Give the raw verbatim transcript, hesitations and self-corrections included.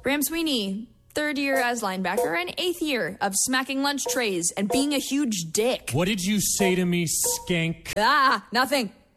Graham Sweeney, third year as linebacker and eighth year of smacking lunch trays and being a huge dick. What did you say to me, skank? Ah, nothing.